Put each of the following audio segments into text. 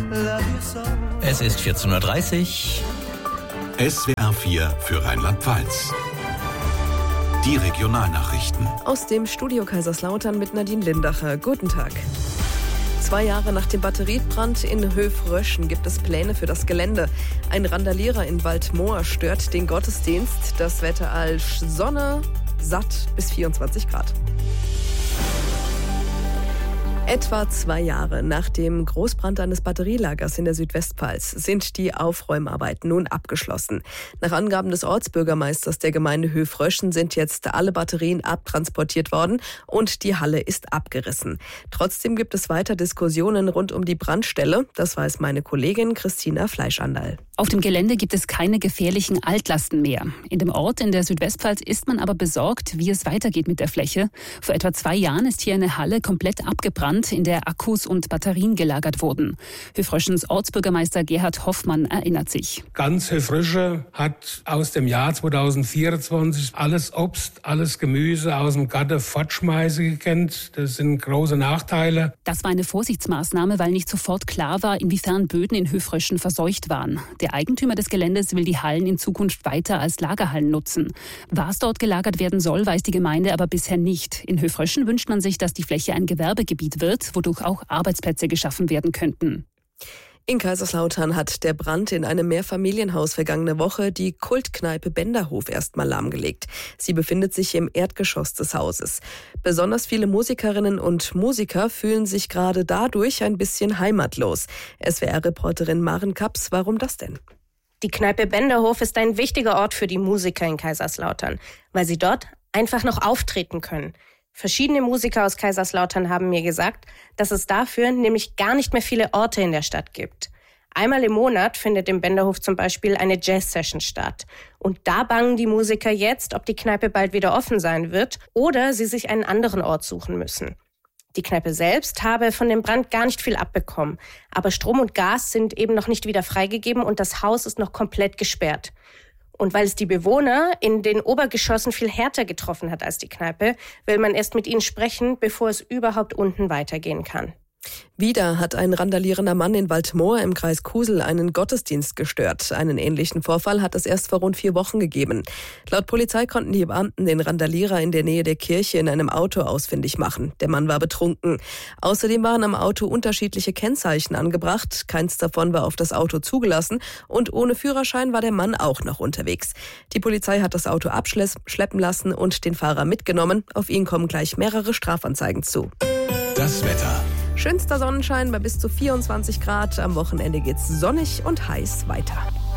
Es ist 14.30 Uhr. SWR 4 für Rheinland-Pfalz. Die Regionalnachrichten. Aus dem Studio Kaiserslautern mit Nadine Lindacher. Guten Tag. 2 Jahre nach dem Batteriebrand in Höfröschen gibt es Pläne für das Gelände. Ein Randalierer in Waldmoor stört den Gottesdienst. Das Wetter als Sonne, satt bis 24 Grad. Etwa 2 Jahre nach dem Großbrand eines Batterielagers in der Südwestpfalz sind die Aufräumarbeiten nun abgeschlossen. Nach Angaben des Ortsbürgermeisters der Gemeinde Höfröschen sind jetzt alle Batterien abtransportiert worden und die Halle ist abgerissen. Trotzdem gibt es weiter Diskussionen rund um die Brandstelle. Das weiß meine Kollegin Christina Fleischandal. Auf dem Gelände gibt es keine gefährlichen Altlasten mehr. In dem Ort in der Südwestpfalz ist man aber besorgt, wie es weitergeht mit der Fläche. Vor etwa 2 Jahren ist hier eine Halle komplett abgebrannt, in der Akkus und Batterien gelagert wurden. Höfröschens Ortsbürgermeister Gerhard Hoffmann erinnert sich. Ganz Höfrösche hat aus dem Jahr 2024 alles Obst, alles Gemüse aus dem Garten fortschmeißen gekannt. Das sind große Nachteile. Das war eine Vorsichtsmaßnahme, weil nicht sofort klar war, inwiefern Böden in Höfröschen verseucht waren. Der Eigentümer des Geländes will die Hallen in Zukunft weiter als Lagerhallen nutzen. Was dort gelagert werden soll, weiß die Gemeinde aber bisher nicht. In Höfröschen wünscht man sich, dass die Fläche ein Gewerbegebiet wird, wodurch auch Arbeitsplätze geschaffen werden könnten. In Kaiserslautern hat der Brand in einem Mehrfamilienhaus vergangene Woche die Kultkneipe Benderhof erstmal lahmgelegt. Sie befindet sich im Erdgeschoss des Hauses. Besonders viele Musikerinnen und Musiker fühlen sich gerade dadurch ein bisschen heimatlos. SWR-Reporterin Maren Kaps, warum das denn? Die Kneipe Benderhof ist ein wichtiger Ort für die Musiker in Kaiserslautern, weil sie dort einfach noch auftreten können. Verschiedene Musiker aus Kaiserslautern haben mir gesagt, dass es dafür nämlich gar nicht mehr viele Orte in der Stadt gibt. Einmal im Monat findet im Benderhof zum Beispiel eine Jazz-Session statt. Und da bangen die Musiker jetzt, ob die Kneipe bald wieder offen sein wird oder sie sich einen anderen Ort suchen müssen. Die Kneipe selbst habe von dem Brand gar nicht viel abbekommen. Aber Strom und Gas sind eben noch nicht wieder freigegeben und das Haus ist noch komplett gesperrt. Und weil es die Bewohner in den Obergeschossen viel härter getroffen hat als die Kneipe, will man erst mit ihnen sprechen, bevor es überhaupt unten weitergehen kann. Wieder hat ein randalierender Mann in Waldmoor im Kreis Kusel einen Gottesdienst gestört. Einen ähnlichen Vorfall hat es erst vor rund 4 Wochen gegeben. Laut Polizei konnten die Beamten den Randalierer in der Nähe der Kirche in einem Auto ausfindig machen. Der Mann war betrunken. Außerdem waren am Auto unterschiedliche Kennzeichen angebracht. Keins davon war auf das Auto zugelassen und ohne Führerschein war der Mann auch noch unterwegs. Die Polizei hat das Auto abschleppen lassen und den Fahrer mitgenommen. Auf ihn kommen gleich mehrere Strafanzeigen zu. Das Wetter. Schönster Sonnenschein bei bis zu 24 Grad. Am Wochenende geht's sonnig und heiß weiter.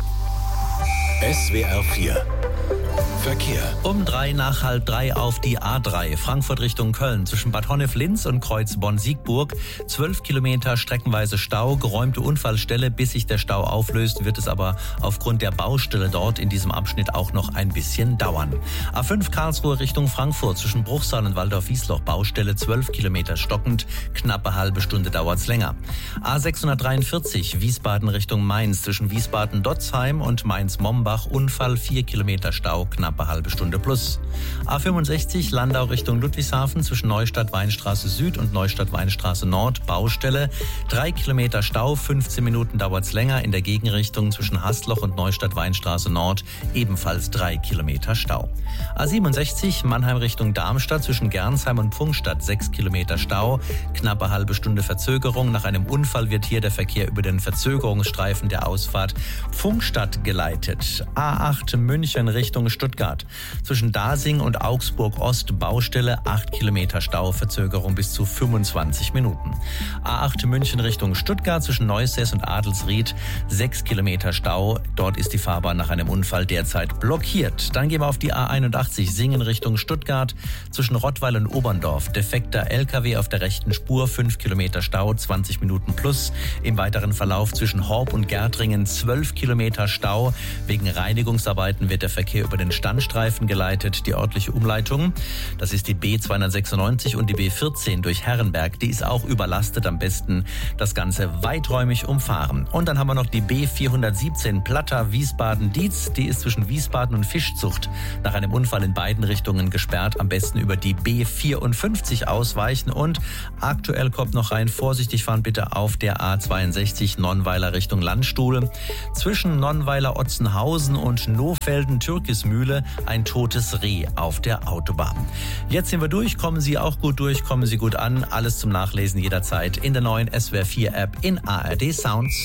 SWR 4 Verkehr. Um 3 nach 2:30 auf die A3 Frankfurt Richtung Köln zwischen Bad Honnef-Linz und Kreuz Bonn-Siegburg. 12 Kilometer streckenweise Stau, geräumte Unfallstelle. Bis sich der Stau auflöst, wird es aber aufgrund der Baustelle dort in diesem Abschnitt auch noch ein bisschen dauern. A5 Karlsruhe Richtung Frankfurt zwischen Bruchsal und Waldorf-Wiesloch Baustelle 12 Kilometer stockend. Knappe halbe Stunde dauert's länger. A643 Wiesbaden Richtung Mainz zwischen Wiesbaden-Dotzheim und Mainz-Mombach. Unfall 4 Kilometer Stau, knappe halbe Stunde plus. A65 Landau Richtung Ludwigshafen zwischen Neustadt-Weinstraße Süd und Neustadt-Weinstraße Nord Baustelle. 3 Kilometer Stau, 15 Minuten dauert's länger. In der Gegenrichtung zwischen Hasloch und Neustadt-Weinstraße Nord ebenfalls 3 Kilometer Stau. A67 Mannheim Richtung Darmstadt zwischen Gernsheim und Pfungstadt 6 Kilometer Stau, knappe halbe Stunde Verzögerung. Nach einem Unfall wird hier der Verkehr über den Verzögerungsstreifen der Ausfahrt Pfungstadt geleitet. A8 München Richtung Stuttgart. Zwischen Dasing und Augsburg Ost Baustelle 8 Kilometer Stau, Verzögerung bis zu 25 Minuten. A8 München Richtung Stuttgart zwischen Neusäß und Adelsried 6 Kilometer Stau. Dort ist die Fahrbahn nach einem Unfall derzeit blockiert. Dann gehen wir auf die A81 Singen Richtung Stuttgart zwischen Rottweil und Oberndorf. Defekter LKW auf der rechten Spur, 5 Kilometer Stau, 20 Minuten plus. Im weiteren Verlauf zwischen Horb und Gärtringen 12 Kilometer Stau. Wegen Reinigungsarbeiten wird der Verkehr über den Stand Standstreifen geleitet, die örtliche Umleitung. Das ist die B296 und die B14 durch Herrenberg. Die ist auch überlastet, am besten das Ganze weiträumig umfahren. Und dann haben wir noch die B417 Plata Wiesbaden-Dietz. Die ist zwischen Wiesbaden und Fischzucht nach einem Unfall in beiden Richtungen gesperrt. Am besten über die B54 ausweichen. Und aktuell kommt noch rein, vorsichtig fahren bitte auf der A62 Nonnweiler Richtung Landstuhl. Zwischen Nonnweiler Otzenhausen und Nohfelden-Türkismühle ein totes Reh auf der Autobahn. Jetzt sind wir durch. Kommen Sie auch gut durch, kommen Sie gut an. Alles zum Nachlesen jederzeit in der neuen SWR 4 App in ARD Sounds.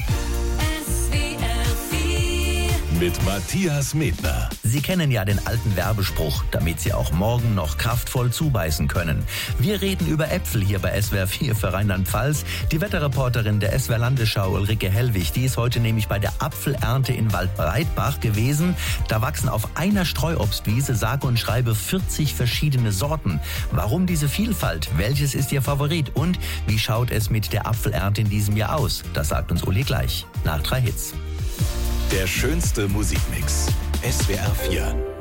Mit Matthias Medner. Sie kennen ja den alten Werbespruch, damit Sie auch morgen noch kraftvoll zubeißen können. Wir reden über Äpfel hier bei SWR 4 für Rheinland-Pfalz. Die Wetterreporterin der SWR Landesschau, Ulrike Hellwig, die ist heute nämlich bei der Apfelernte in Waldbreitbach gewesen. Da wachsen auf einer Streuobstwiese sage und schreibe 40 verschiedene Sorten. Warum diese Vielfalt? Welches ist Ihr Favorit? Und wie schaut es mit der Apfelernte in diesem Jahr aus? Das sagt uns Uli gleich. Nach 3 Hits. Der schönste Musikmix. SWR 4.